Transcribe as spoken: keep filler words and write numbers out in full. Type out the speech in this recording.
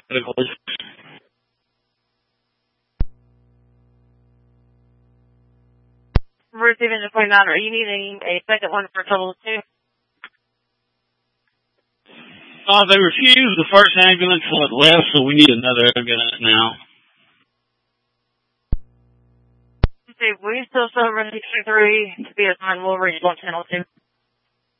Receiving the twenty-nine. Are you needing a second one for a total of two? Uh, they refused the first ambulance when it left, so we need another ambulance now. Okay, we still show running two three to be assigned. We'll reach one channel two.